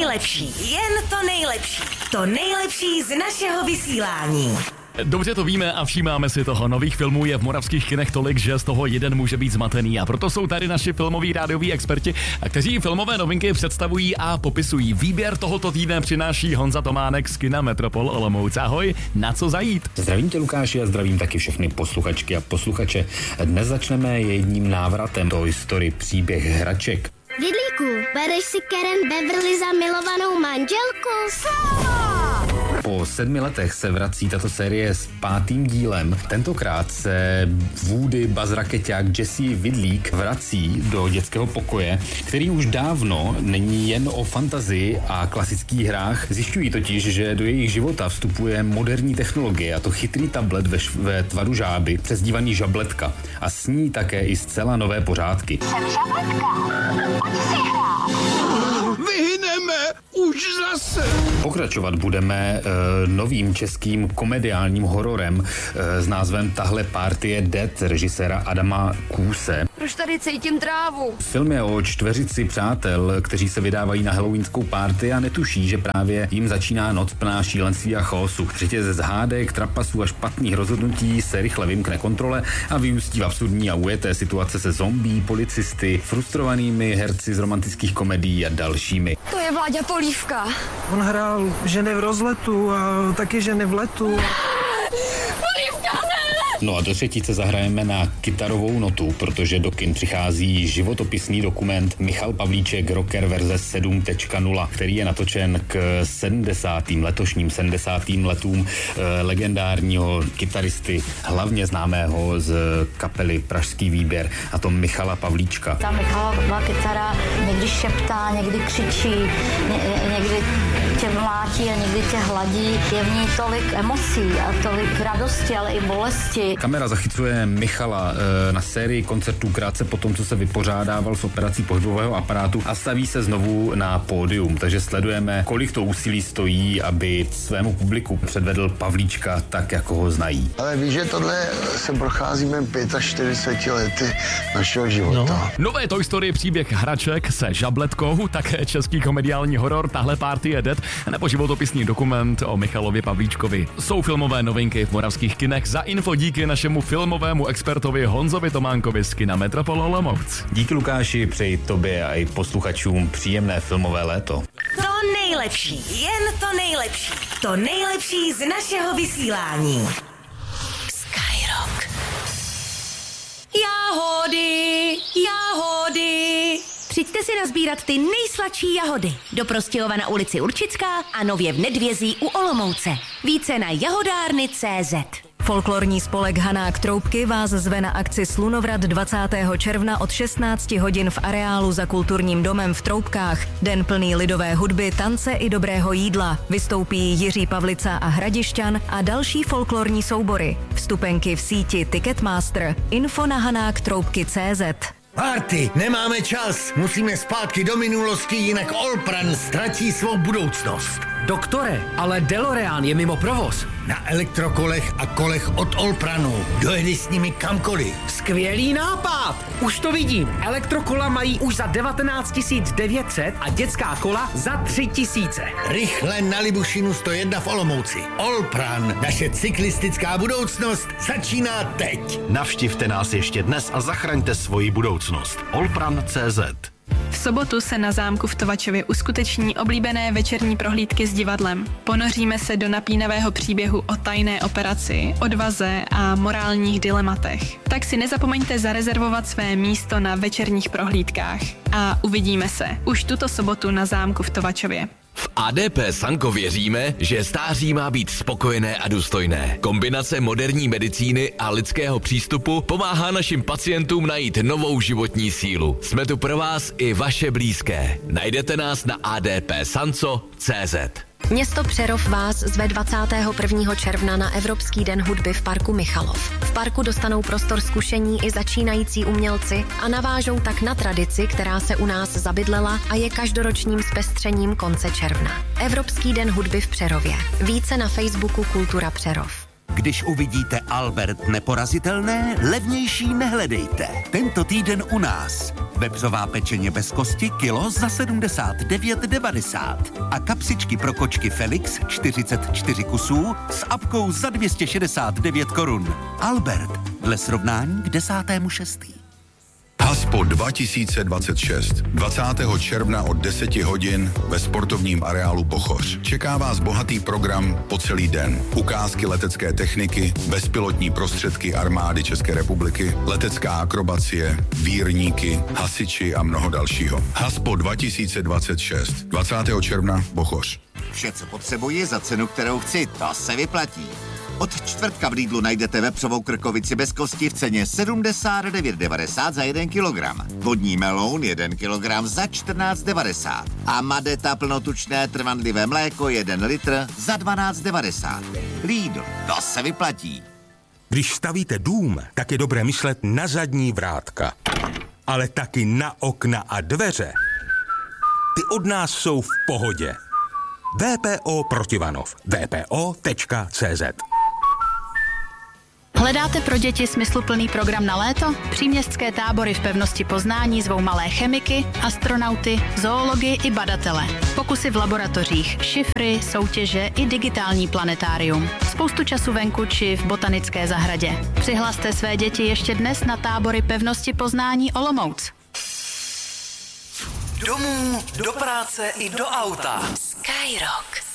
nejlepší, jen to nejlepší. To nejlepší z našeho vysílání. Dobře to víme a všímáme si toho. Nových filmů je v moravských kinech tolik, že z toho jeden může být zmatený. A proto jsou tady naši filmoví rádioví experti, kteří filmové novinky představují a popisují. Výběr tohoto týdne přináší Honza Tománek z kina Metropol Olomouc. Ahoj, na co zajít? Zdravím tě, Lukáši, a zdravím taky všechny posluchačky a posluchače. Dnes začneme jedním návratem do historii příběh hraček. Vidlíku, bereš si Karen Beverly za milovanou manželku? Sláva! Po 7 letech se vrací tato série s 5. dílem. Tentokrát se Woody bazrakeťák Jesse Vidlík vrací do dětského pokoje, který už dávno není jen o fantazii a klasických hrách. Zjišťují totiž, že do jejich života vstupuje moderní technologie, a to chytrý tablet ve tvaru žáby, přezdívaný Žabletka. A s ní také i zcela nové pořádky. Jsem Žabletka, pojď si hrát. Vyhyneme už zase. Pokračovat budeme novým českým komediálním hororem s názvem Tahle party je dead režiséra Adama Kůse. Proč tady cítím trávu? Film je o čtveřici přátel, kteří se vydávají na halloweenskou party a netuší, že právě jim začíná noc plná šílenství a chaosu. Řetězec z hádek, trapasů a špatných rozhodnutí se rychle vymkne kontrole a vyústí v absurdní a ujeté situace se zombí, policisty, frustrovanými herci z romantických komedií a dalšími. To je Vláďa Polívka. On hrál ženy v rozletu a taky ženy v letu. No a do třetice zahrajeme na kytarovou notu, protože do kin přichází životopisný dokument Michal Pavlíček Rocker verze 7.0, který je natočen k letošním 70. letům legendárního kytaristy, hlavně známého z kapely Pražský výběr, a to Michala Pavlíčka. Ta Michalová kytara někdy šeptá, někdy křičí, někdy tě mlátí a někdy tě hladí. Je v ní tolik emocí a tolik radosti, ale i bolesti. Kamera zachycuje Michala na sérii koncertů krátce po tom, co se vypořádával s operací pohybového aparátu, a staví se znovu na pódium. Takže sledujeme, kolik to úsilí stojí, aby svému publiku předvedl Pavlíčka tak, jako ho znají. Ale víš, že tohle se procházíme 45 lety našeho života. No. Nové Toy Story příběh hraček se Žabletkou, také český komediální horor Tahle party je dead, nebo životopisný dokument o Michalově Pavlíčkovi. Jsou filmové novinky v moravských kinech. Za info díky našemu filmovému expertovi Honzovi Tománkovi z kina Metropol Olomouc. Díky, Lukáši, přeji tobě a i posluchačům příjemné filmové léto. To nejlepší, jen to nejlepší. To nejlepší z našeho vysílání. Skyrock. Jahody, jahody. Přijďte si nazbírat ty nejsladší jahody. Do Prostějova na ulici Určická a nově v Nedvězí u Olomouce. Více na jahodárny.cz. Folklorní spolek Hanák Troubky vás zve na akci Slunovrat 20. června od 16 hodin v areálu za Kulturním domem v Troubkách. Den plný lidové hudby, tance i dobrého jídla. Vystoupí Jiří Pavlica a Hradišťan a další folklorní soubory. Vstupenky v síti Ticketmaster. Info na hanáktroubky.cz. Party, nemáme čas, musíme zpátky do minulosti, jinak Olpran ztratí svou budoucnost. Doktore, ale DeLorean je mimo provoz. Na elektrokolech a kolech od Olpranu. Dojedi s nimi kamkoliv. Skvělý nápad! Už to vidím. Elektrokola mají už za 19 900 a dětská kola za 3 000. Rychle na Libušinu 101 v Olomouci. Olpran, naše cyklistická budoucnost začíná teď. Navštivte nás ještě dnes a zachraňte svoji budoucnost. Olpran.cz. V sobotu se na zámku v Tovačově uskuteční oblíbené večerní prohlídky s divadlem. Ponoříme se do napínavého příběhu o tajné operaci, odvaze a morálních dilematech. Tak si nezapomeňte zarezervovat své místo na večerních prohlídkách. A uvidíme se už tuto sobotu na zámku v Tovačově. V ADP Sanko věříme, že stáří má být spokojené a důstojné. Kombinace moderní medicíny a lidského přístupu pomáhá našim pacientům najít novou životní sílu. Jsme tu pro vás i vaše blízké. Najdete nás na adpsanco.cz. Město Přerov vás zve 21. června na Evropský den hudby v parku Michalov. V parku dostanou prostor zkušení i začínající umělci a navážou tak na tradici, která se u nás zabydlela a je každoročním zpestřením konce června. Evropský den hudby v Přerově. Více na Facebooku Kultura Přerov. Když uvidíte Albert neporazitelné, levnější nehledejte. Tento týden u nás. Vepřová pečeně bez kosti kilo za 79,90 a kapsičky pro kočky Felix 44 kusů s apkou za 269 korun. Albert, dle srovnání k 10.6. Haspo 2026. 20. června od 10 hodin ve sportovním areálu Bochoř. Čeká vás bohatý program po celý den. Ukázky letecké techniky, bezpilotní prostředky armády České republiky, letecká akrobacie, vírníky, hasiči a mnoho dalšího. Haspo 2026. 20. června Bochoř. Vše, co potřebuji za cenu, kterou chci, to se vyplatí. Od čtvrtka v Lidlu najdete vepřovou krkovici bez kosti v ceně 79,90 za 1 kilogram. Vodní meloun 1 kilogram za 14,90. A Madeta plnotučné trvanlivé mléko 1 litr za 12,90. Lidl, to se vyplatí. Když stavíte dům, tak je dobré myslet na zadní vrátka. Ale taky na okna a dveře. Ty od nás jsou v pohodě. VPO Protivanov. vpo.cz. Hledáte pro děti smysluplný program na léto? Příměstské tábory v pevnosti Poznání zvou malé chemiky, astronauty, zoology i badatele. Pokusy v laboratořích, šifry, soutěže i digitální planetárium. Spoustu času venku či v botanické zahradě. Přihlaste své děti ještě dnes na tábory pevnosti Poznání Olomouc. Domů, do práce i do auta. Skyrock.